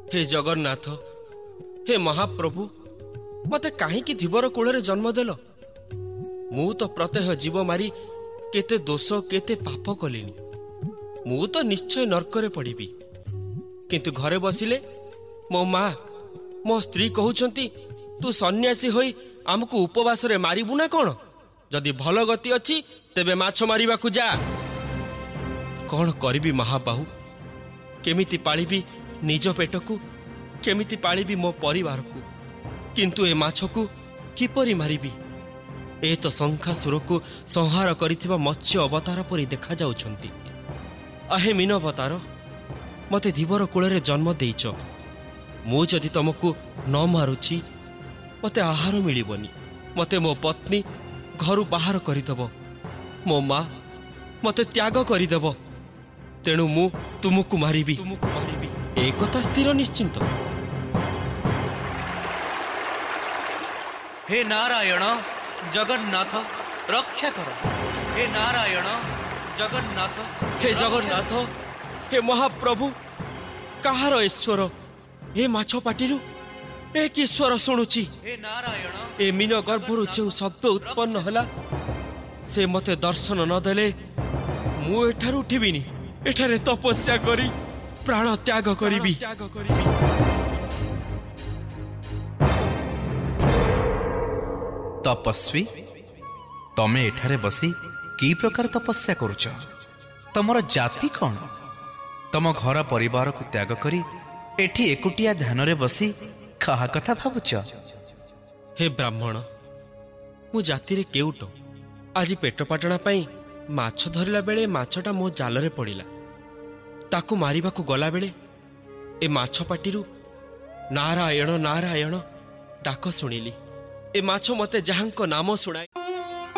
हे जगन्नाथ, हे महाप्रभु, मते कहीं धीवर कूल जन्म देल। मु तो प्रत्यह जीव मारी केते दोष केते पाप कलिनी। मु तो निश्चय नरकरे पड़िबी। किंतु घरे बसिले मो माँ मो स्त्री कहउछंती तू सन्यासी होई आमको उपवास रे मारिबु ना कौन? जदि भल गति अच्छी तेबे माछ मारिबा को जा। कौन करिबी महाबाहु? केमिति पालिबी निज पेट को, केमिति पालिबी मो परिवार को? किंतु ए माछ को किपरि मारिबी? ए तो शंखासुर को संहार करिथिबा मत्स्य अवतार परि देखा जाउछंती। आहे मीन अवतार, मते धीवर कूल जन्म देइछ। मु जदि तुमको न मारुछि मते आहार मिलिबनी। मते मो पत्नी घरु बाहर करदेव। मो माँ मते त्याग करदेव। तेणु मु तुमको मारिबी। एक कथा स्थिर निश्चिंत। हे नारायण जगन्नाथ रक्षा कर। हे नारायण जगन्नाथ, हे जगन्नाथ, हे महाप्रभु, कहार ईश्वर ए माछ पाटिरु एक ईश्वर शुणुची। हे नारायण, ए मीन गर्भरु जो शब्द उत्पन्न होला से मते दर्शन न देले मु एठारु उठिबिनी। एठारे तपस्या करी प्राण त्याग करिबी। तपस्वी, तमे एठारे बसी की प्रकार तपस्या करुच? तमर जाति कौन? तम घर परिवार को त्याग करी एठी एकुटिया ध्यान रे बसी कहा कथा भावुच? हे ब्राह्मण, मु जाति रे केउट। आज पेटपाटणा पाई माछ धरिला बेले माछटा मो जाल रे पड़िला। ताकू मारिबा को गला बेले ए माछ पाटिरु नारायण नारायण डाक शुणिली। ए माछ मते जहांको नाम शुणाए